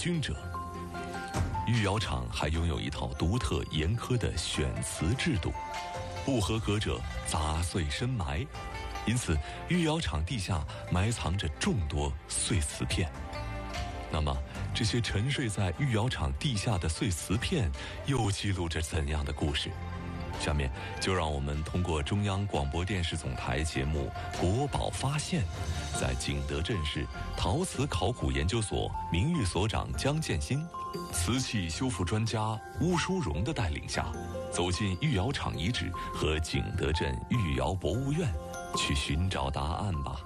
军者。御窑厂还拥有一套独特严苛的选瓷制度，不合格者砸碎深埋，因此御窑厂地下埋藏着众多碎瓷片。那么这些沉睡在御窑厂地下的碎瓷片又记录着怎样的故事？下面就让我们通过中央广播电视总台节目《国宝发现》，在景德镇市陶瓷考古研究所名誉所长江建新、瓷器修复专家邬淑荣的带领下，走进御窑厂遗址和景德镇御窑博物院，去寻找答案吧。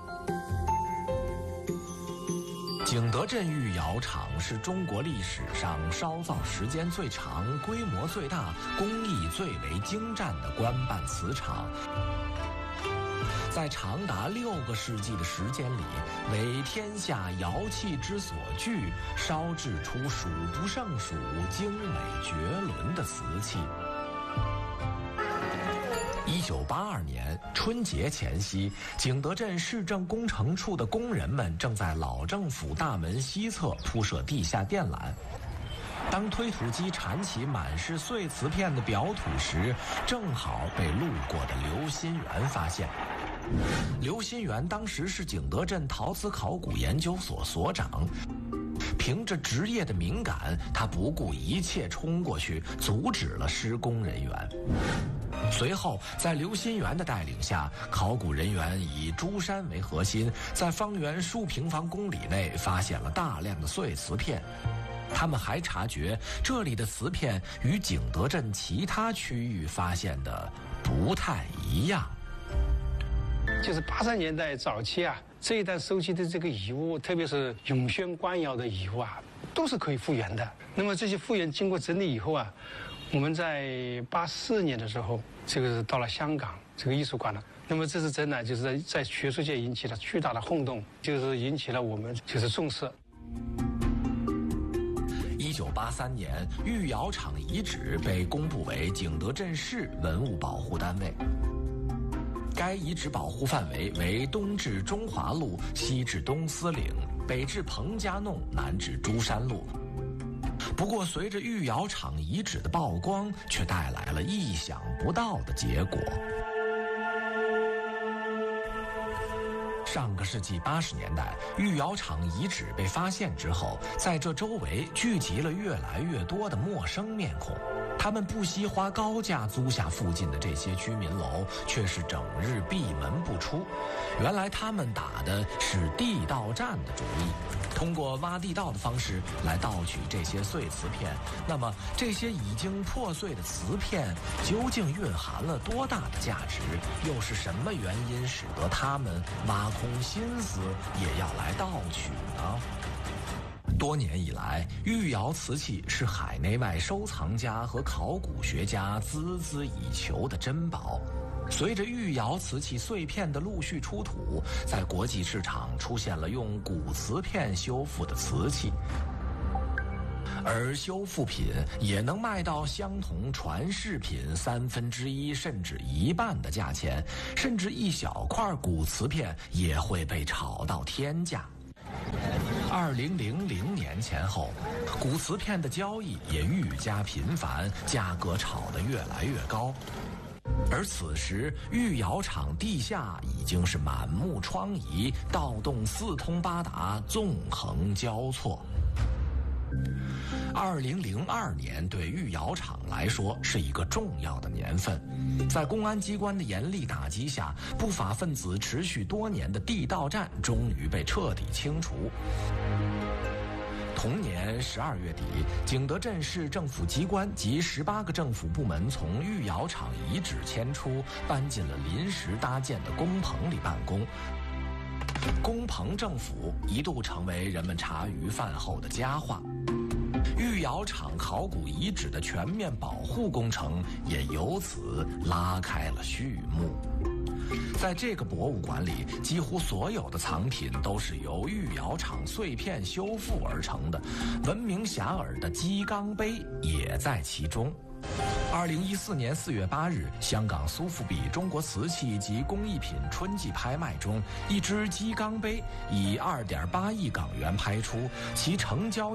景德镇御窑厂是中国历史上烧造时间最长、规模最大、工艺最为精湛的官办瓷厂。在长达6个世纪的时间里，为天下窑器之所具，烧制出数不胜数、精美绝伦的瓷器。1982年春节前夕，景德镇市政工程处的工人们正在老政府大门西侧铺设地下电缆。当推土机铲起满是碎瓷片的表土时，正好被路过的刘新元发现。刘新元当时是景德镇陶瓷考古研究所所长，凭着职业的敏感，他不顾一切冲过去阻止了施工人员。随后在刘新元的带领下，考古人员以珠山为核心，在方圆数平方公里内发现了大量的碎瓷片。他们还察觉这里的瓷片与景德镇其他区域发现的不太一样。 就是80年代早期啊，这一带收集的这个遗物，特别是永宣官窑的遗物啊，都是可以复原的。那么这些复原经过整理以后啊，我们在84年的时候，这个是到了香港这个艺术馆了。那么这次展览就是在学术界引起了巨大的轰动，就是引起了我们就是重视。 1983年，御窑厂遗址被公布为景德镇市文物保护单位。该遗址保护范围为东至中华路，西至东司岭，北至彭家弄，南至珠山路。不过，随着御窑厂遗址的曝光，却带来了意想不到的结果。上个世纪80年代，御窑厂遗址被发现之后，在这周围聚集了越来越多的陌生面孔。他们不惜花高价租下附近的这些居民楼，却是整日闭门不出。原来他们打的是地道战的主意，通过挖地道的方式来盗取这些碎瓷片。那么这些已经破碎的瓷片究竟蕴含了多大的价值？又是什么原因使得他们挖空心思也要来盗取呢？多年以来，御窑瓷器是海内外收藏家和考古学家孜孜以求的珍宝。随着御窑瓷器碎片的陆续出土，在国际市场出现了用古瓷片修复的瓷器，而修复品也能卖到相同传世品1/3甚至1半的价钱，甚至一小块古瓷片也会被炒到天价。2000年前后，古瓷片的交易也愈加频繁，价格炒得越来越高。而此时，御窑厂地下已经是满目疮痍，盗洞四通八达，纵横交错。2002年对御窑厂来说是一个重要的年份，在公安机关的严厉打击下，不法分子持续多年的地道战终于被彻底清除。同年12月底，景德镇市政府机关及18个政府部门从御窑厂遗址迁出，搬进了临时搭建的工棚里办公。工棚政府一度成为人们茶余饭后的佳话。御窑厂考古遗址的全面保护工程也由此拉开了序幕。在这个博物馆里，几乎所有的藏品都是由御窑厂碎片修复而成的，闻名遐迩的鸡缸杯也在其中。2014年4月8日，香港苏富比中国瓷器及工艺品春季拍卖中，一只鸡缸杯以2.8亿港元拍出，其成交